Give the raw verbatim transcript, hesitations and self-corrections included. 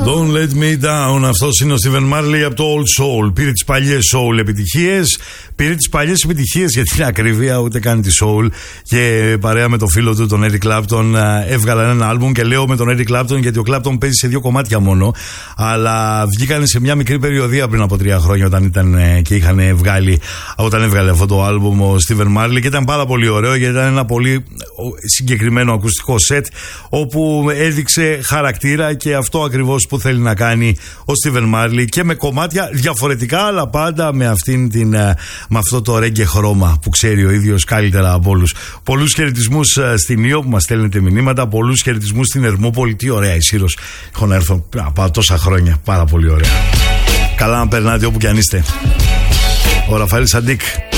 Don't let me down. Αυτός είναι ο Steven Marley από το Old Soul. Πήρε τις παλιές soul επιτυχίες. Πήρε τις παλιές επιτυχίες για την ακρίβεια, ούτε καν τη soul. Και παρέα με τον φίλο του, τον Eric Clapton, έβγαλαν ένα άλμπουμ. Και λέω με τον Eric Clapton γιατί ο Clapton παίζει σε δύο κομμάτια μόνο. Αλλά βγήκαν σε μια μικρή περιοδία πριν από τρία χρόνια όταν ήταν και είχαν βγάλει, όταν έβγαλε αυτό το άλμπουμ ο Steven Marley. Και ήταν πάρα πολύ ωραίο γιατί ήταν ένα πολύ συγκεκριμένο ακουστικό σετ όπου έδειξε χαρακτήρα και αυτό ακριβώς που θέλει να κάνει ο Steven Marley, και με κομμάτια διαφορετικά, αλλά πάντα με, αυτήν την, με αυτό το ρέγγε χρώμα που ξέρει ο ίδιος καλύτερα από όλους. Πολλούς χαιρετισμούς στην Ήο που μας στέλνετε μηνύματα, πολλούς χαιρετισμούς στην Ερμούπολη. Τι ωραία η Σύρος, έχω να έρθω από τόσα χρόνια, πάρα πολύ ωραία. Καλά να περνάτε όπου κι αν είστε. Ο Ραφαήλ Σαντίκ.